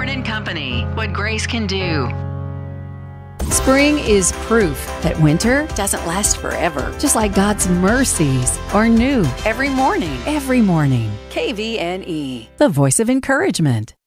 Osborne and Company, what grace can do. Spring is proof that winter doesn't last forever. Just like God's mercies are new every morning. Every morning. KVNE, the voice of encouragement.